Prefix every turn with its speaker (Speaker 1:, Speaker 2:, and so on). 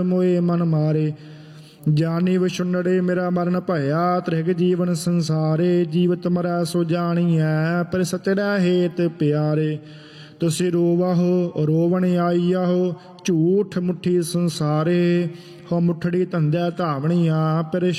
Speaker 1: मोए मन मारे। जानी विछुंडड़े मेरा मरण भया, त्रिग जीवन संसारे। जीवत मरै सो जानिए, पर सचड़ै हेत प्यारे। तुसी रोवहो रोवण आईयाहो, झूठ मुट्ठी संसारे। हो मुठड़ी धंधै धावणिया, पर